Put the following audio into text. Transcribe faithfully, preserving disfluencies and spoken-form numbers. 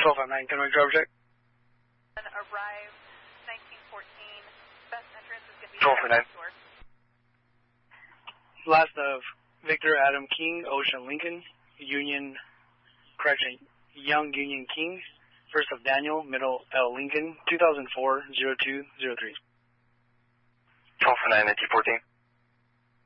twelve five nine, can I driver check? Arrived nineteen fourteen. Best entrance is going to be twelve five nine. door. Last of Victor Adam King, Ocean Lincoln, Union, correction, Young Union King, first of Daniel, middle L Lincoln, two thousand four, zero two zero three. twelve five nine, nineteen fourteen.